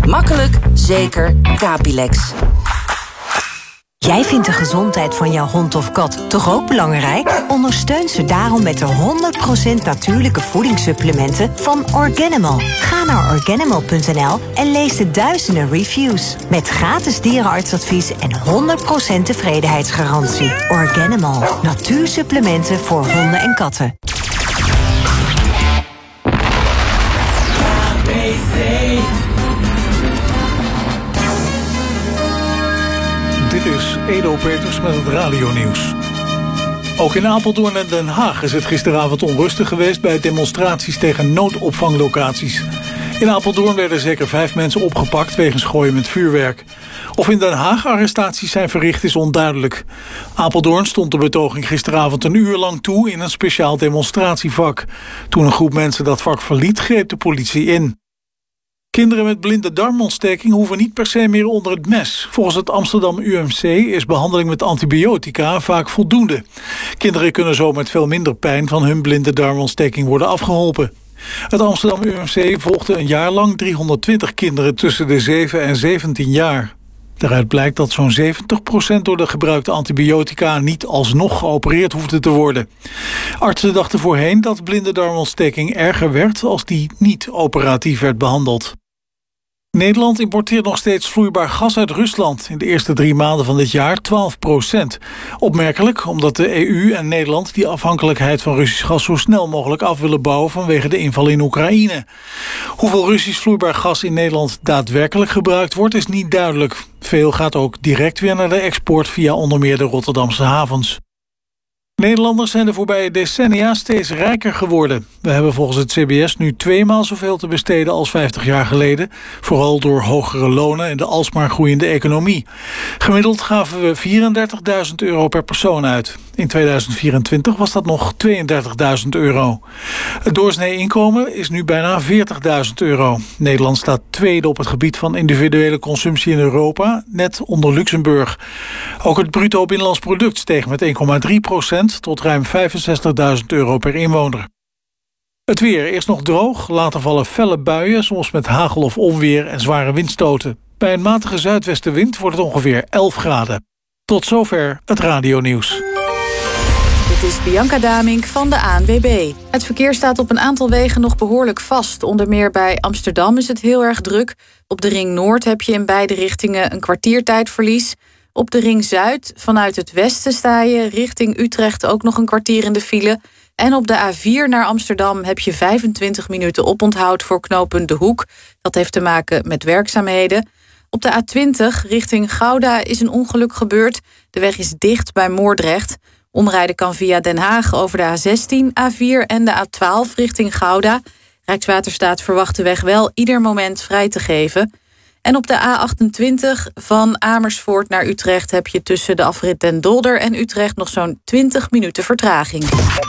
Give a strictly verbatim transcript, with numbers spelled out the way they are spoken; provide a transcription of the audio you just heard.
Makkelijk, zeker, Capilex. Jij vindt de gezondheid van jouw hond of kat toch ook belangrijk? Ondersteun ze daarom met de honderd procent natuurlijke voedingssupplementen van Organimal. Ga naar organimal punt n l en lees de duizenden reviews. Met gratis dierenartsadvies en honderd procent tevredenheidsgarantie. Organimal. Natuursupplementen voor honden en katten. Dit is Edo Peters met het radionieuws. Ook in Apeldoorn en Den Haag is het gisteravond onrustig geweest bij demonstraties tegen noodopvanglocaties. In Apeldoorn werden zeker vijf mensen opgepakt wegens gooien met vuurwerk. Of in Den Haag arrestaties zijn verricht is onduidelijk. Apeldoorn stond de betoging gisteravond een uur lang toe in een speciaal demonstratievak. Toen een groep mensen dat vak verliet, greep de politie in. Kinderen met blinde darmontsteking hoeven niet per se meer onder het mes. Volgens het Amsterdam U M C is behandeling met antibiotica vaak voldoende. Kinderen kunnen zo met veel minder pijn van hun blinde darmontsteking worden afgeholpen. Het Amsterdam U M C volgde een jaar lang driehonderdtwintig kinderen tussen de zeven en zeventien jaar. Daaruit blijkt dat zo'n zeventig procent door de gebruikte antibiotica niet alsnog geopereerd hoefde te worden. Artsen dachten voorheen dat blinde darmontsteking erger werd als die niet operatief werd behandeld. Nederland importeert nog steeds vloeibaar gas uit Rusland. In de eerste drie maanden van dit jaar twaalf procent. Opmerkelijk, omdat de E U en Nederland die afhankelijkheid van Russisch gas zo snel mogelijk af willen bouwen vanwege de inval in Oekraïne. Hoeveel Russisch vloeibaar gas in Nederland daadwerkelijk gebruikt wordt is niet duidelijk. Veel gaat ook direct weer naar de export via onder meer de Rotterdamse havens. Nederlanders zijn de voorbije decennia steeds rijker geworden. We hebben volgens het C B S nu tweemaal zoveel te besteden als vijftig jaar geleden. Vooral door hogere lonen en de alsmaar groeiende economie. Gemiddeld gaven we vierendertigduizend euro per persoon uit. In tweeduizend vierentwintig was dat nog tweeëndertigduizend euro. Het doorsnee inkomen is nu bijna veertigduizend euro. Nederland staat tweede op het gebied van individuele consumptie in Europa, net onder Luxemburg. Ook het bruto binnenlands product steeg met één komma drie procent tot ruim vijfenzestigduizend euro per inwoner. Het weer, eerst nog droog, later vallen felle buien, soms met hagel of onweer en zware windstoten. Bij een matige zuidwestenwind wordt het ongeveer elf graden. Tot zover het radionieuws. Dit is Bianca Damink van de A N W B. Het verkeer staat op een aantal wegen nog behoorlijk vast. Onder meer bij Amsterdam is het heel erg druk. Op de Ring Noord heb je in beide richtingen een kwartiertijdverlies. Op de Ring Zuid vanuit het westen sta je richting Utrecht ook nog een kwartier in de file. En op de A vier naar Amsterdam heb je vijfentwintig minuten oponthoud voor knooppunt De Hoek. Dat heeft te maken met werkzaamheden. Op de A twintig richting Gouda is een ongeluk gebeurd. De weg is dicht bij Moordrecht. Omrijden kan via Den Haag over de A zestien, A vier en de A twaalf richting Gouda. Rijkswaterstaat verwacht de weg wel ieder moment vrij te geven. En op de A achtentwintig van Amersfoort naar Utrecht heb je tussen de afrit Den Dolder en Utrecht nog zo'n twintig minuten vertraging.